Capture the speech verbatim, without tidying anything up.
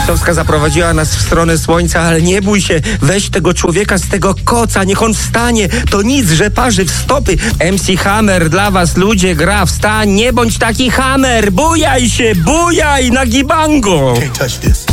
Kosowska zaprowadziła nas w stronę słońca, ale nie bój się, weź tego człowieka z tego koca, niech on wstanie. To nic, że parzy w stopy. M C Hammer dla was, ludzie, gra, wstań, nie bądź taki hammer, bujaj się, bujaj na gibango.